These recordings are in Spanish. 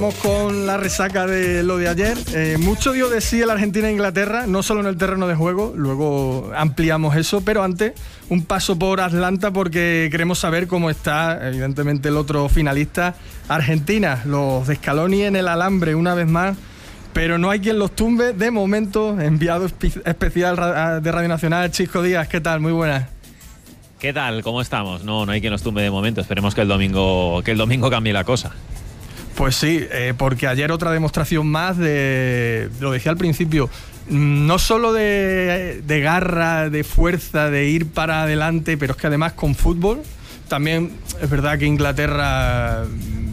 Vamos con la resaca de lo de ayer. Mucho dio de sí el Argentina-Inglaterra, no solo en el terreno de juego, luego ampliamos eso, pero antes un paso por Atlanta porque queremos saber cómo está, evidentemente, el otro finalista, Argentina. Los de Scaloni en el alambre una vez más, pero no hay quien los tumbe. De momento, enviado especial de Radio Nacional, Chisco Díaz, ¿qué tal? Muy buenas. ¿Qué tal? ¿Cómo estamos? No hay quien los tumbe de momento. Esperemos que el domingo cambie la cosa. Pues sí, porque ayer otra demostración más lo decía al principio, no solo de garra, de fuerza, de ir para adelante, pero es que además con fútbol, también es verdad que Inglaterra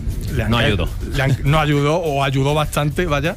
no ayudó o ayudó bastante, vaya.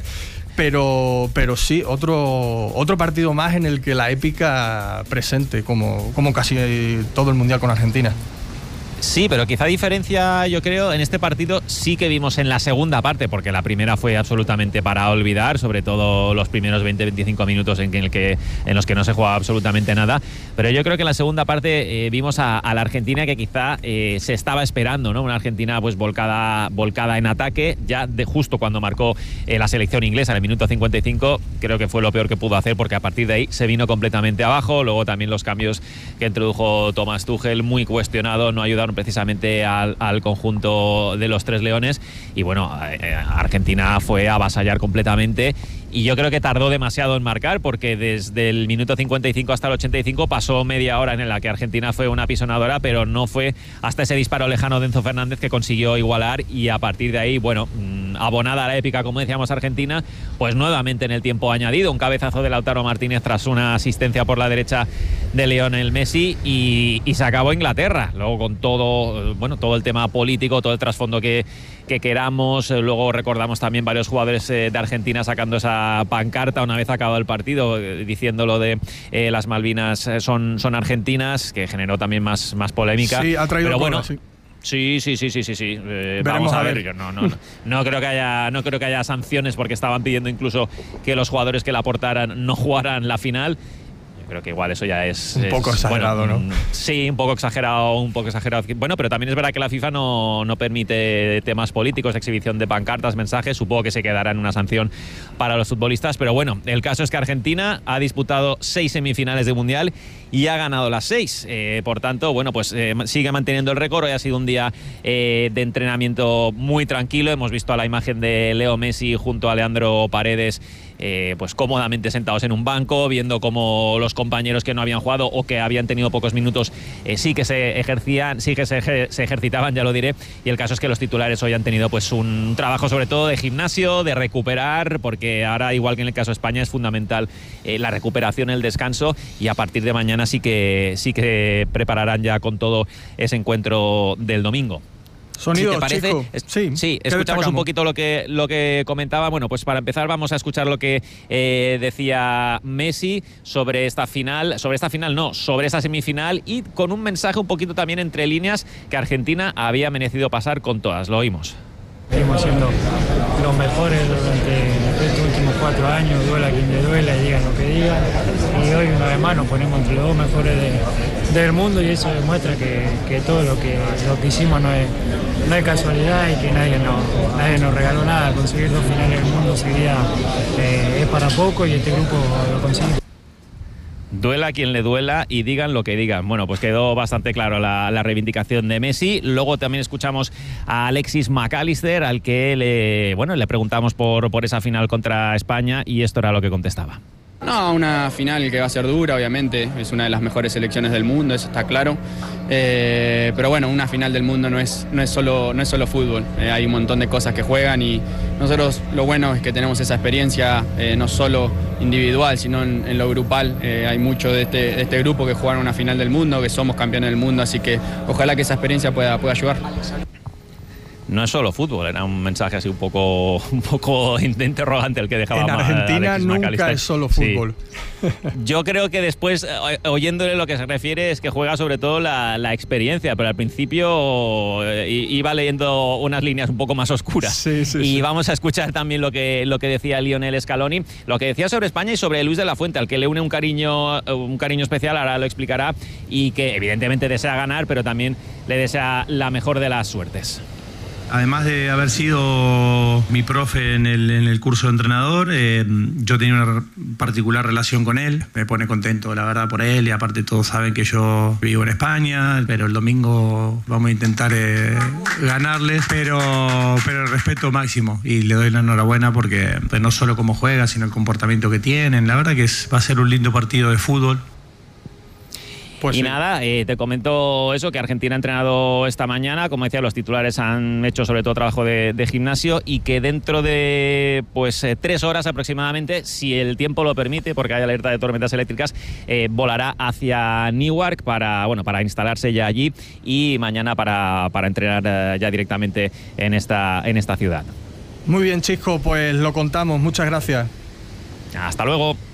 Pero sí, otro partido más en el que la épica presente, como casi todo el Mundial con Argentina. Sí, pero quizá diferencia, yo creo, en este partido sí que vimos en la segunda parte, porque la primera fue absolutamente para olvidar, sobre todo los primeros 20-25 minutos en los que no se jugaba absolutamente nada. Pero yo creo que en la segunda parte vimos a la Argentina que quizá se estaba esperando, ¿no? Una Argentina pues volcada en ataque, ya de justo cuando marcó la selección inglesa en el minuto 55, creo que fue lo peor que pudo hacer, porque a partir de ahí se vino completamente abajo. Luego también los cambios que introdujo Thomas Tuchel, muy cuestionado, no ayudaron precisamente al conjunto de los Tres Leones, y bueno, Argentina fue a avasallar completamente, y yo creo que tardó demasiado en marcar, porque desde el minuto 55 hasta el 85 pasó media hora en la que Argentina fue una pisonadora, pero no fue hasta ese disparo lejano de Enzo Fernández que consiguió igualar, y a partir de ahí, bueno, abonada la épica, como decíamos, Argentina, pues nuevamente en el tiempo añadido, un cabezazo de Lautaro Martínez tras una asistencia por la derecha de Lionel Messi, y se acabó Inglaterra. Luego con todo el tema político, todo el trasfondo que queramos, luego recordamos también varios jugadores de Argentina sacando esa pancarta una vez acabado el partido, diciendo lo de las Malvinas son argentinas, que generó también más polémica. Sí, ha traído pero bueno, sí. Sí. Vamos a ver. No creo que haya sanciones, porque estaban pidiendo incluso que los jugadores que la aportaran no jugaran la final. Creo que igual eso ya es un poco exagerado, bueno, ¿no? Sí, un poco exagerado. Bueno, pero también es verdad que la FIFA no permite temas políticos, exhibición de pancartas, mensajes. Supongo que se quedará en una sanción para los futbolistas, pero bueno, el caso es que Argentina ha disputado 6 semifinales de Mundial y ha ganado las 6. Por tanto, bueno, pues sigue manteniendo el récord. Hoy ha sido un día de entrenamiento muy tranquilo. Hemos visto a la imagen de Leo Messi junto a Leandro Paredes, pues cómodamente sentados en un banco, viendo cómo los compañeros que no habían jugado o que habían tenido pocos minutos sí que se ejercitaban, ya lo diré. Y el caso es que los titulares hoy han tenido pues un trabajo sobre todo de gimnasio, de recuperar, porque ahora, igual que en el caso de España, es fundamental la recuperación, el descanso, y a partir de mañana sí que prepararán ya con todo ese encuentro del domingo. Sonido, si te parece, Chico. Sí, escuchamos un poquito lo que comentaba. Bueno, pues para empezar vamos a escuchar lo que decía Messi sobre esta semifinal, y con un mensaje un poquito también entre líneas que Argentina había merecido pasar con todas. Lo oímos. Seguimos siendo los mejores durante estos últimos 4 años, duela quien le duela y digan lo que digan, y hoy una vez más nos ponemos entre los 2 mejores del mundo, y eso demuestra que todo lo que hicimos no es casualidad, y que nadie nos regaló nada. Conseguir 2 finales del mundo seguida es para poco, y este grupo lo consigue. Duela quien le duela y digan lo que digan. Bueno, pues quedó bastante claro la reivindicación de Messi. Luego también escuchamos a Alexis McAllister, al que le preguntamos por esa final contra España, y esto era lo que contestaba. No, una final que va a ser dura, obviamente. Es una de las mejores selecciones del mundo, eso está claro. Pero bueno, una final del mundo no es solo fútbol. Hay un montón de cosas que juegan, y nosotros lo bueno es que tenemos esa experiencia, no solo individual, sino en lo grupal. Hay mucho de este grupo que jugaron una final del mundo, que somos campeones del mundo, así que ojalá que esa experiencia pueda ayudar. No es solo fútbol, era un mensaje así un poco interrogante el que dejaba. En Argentina Alexis nunca McAllister. Es solo fútbol. Sí. Yo creo que después, oyéndole lo que se refiere, es que juega sobre todo la experiencia, pero al principio iba leyendo unas líneas un poco más oscuras. Sí. Vamos a escuchar también lo que decía Lionel Scaloni, lo que decía sobre España y sobre Luis de la Fuente, al que le une un cariño especial, ahora lo explicará, y que evidentemente desea ganar, pero también le desea la mejor de las suertes. Además de haber sido mi profe en el curso de entrenador, yo tenía una particular relación con él. Me pone contento, la verdad, por él, y aparte todos saben que yo vivo en España, pero el domingo vamos a intentar ganarles, pero el respeto máximo, y le doy la enhorabuena porque pues, no solo cómo juega, sino el comportamiento que tienen. La verdad que va a ser un lindo partido de fútbol. Pues y sí. Nada, te comento eso, que Argentina ha entrenado esta mañana. Como decía, los titulares han hecho sobre todo trabajo de gimnasio, y que dentro de 3 horas aproximadamente, si el tiempo lo permite, porque hay alerta de tormentas eléctricas, volará hacia Newark para instalarse ya allí, y mañana para entrenar ya directamente en esta ciudad. Muy bien, Chisco, pues lo contamos. Muchas gracias. Hasta luego.